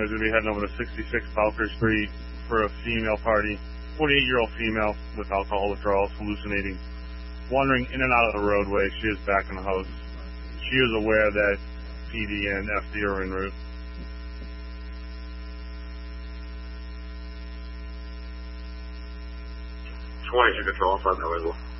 We're going to be heading over to 66 Bowker Street for a female party. 48-year-old female with alcohol withdrawals, hallucinating, wandering in and out of the roadway. She is back in the house. She is aware that PD and FD are en route. 22 control, 5 no visual.